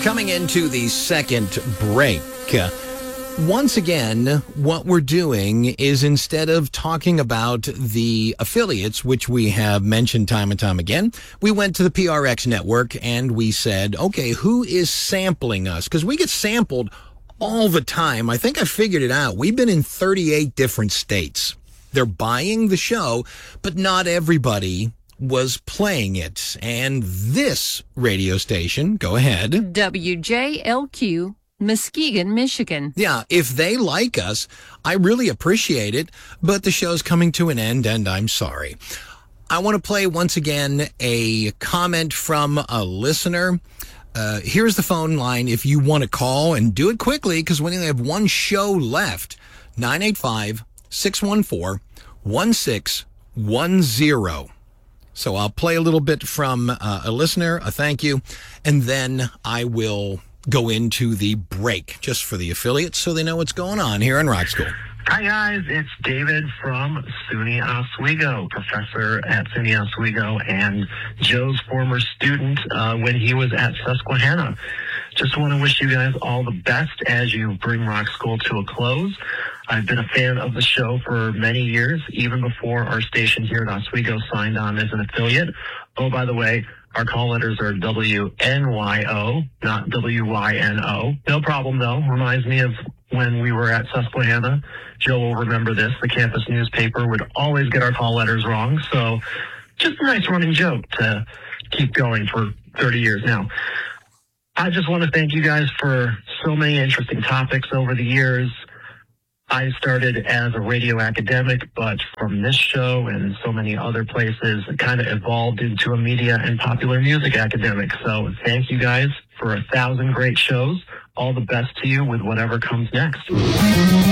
Coming into the second break. Once again, what we're doing is instead of talking about the affiliates, which we have mentioned time and time again, we went to the PRX network and we said, okay, who is sampling us? Because we get sampled all the time. I think I figured it out. We've been in 38 different states. They're buying the show, but not everybody was playing it. And this radio station, go ahead. WJLQ, Muskegon, Michigan. Yeah, if they like us, I really appreciate it, but the show's coming to an end, and I'm sorry. I want to play once again a comment from a listener. Here's the phone line if you want to call, and do it quickly because we only have one show left. 985-614-1610. So I'll play a little bit from a listener, a thank you, and then I will go into the break just for the affiliates so they know what's going on here on Rock School. Hi, guys. It's David from SUNY Oswego, professor at SUNY Oswego and Joe's former student when he was at Susquehanna. Just want to wish you guys all the best as you bring Rock School to a close. I've been a fan of the show for many years, even before our station here at Oswego signed on as an affiliate. Oh, by the way, our call letters are WNYO, not WYNO. No problem, though. Reminds me of when we were at Susquehanna. Joe will remember this. The campus newspaper would always get our call letters wrong. So just a nice running joke to keep going for 30 years now. I just want to thank you guys for so many interesting topics over the years. I started as a radio academic, but from this show and so many other places, it kind of evolved into a media and popular music academic. So thank you guys for 1,000 great shows. All the best to you with whatever comes next.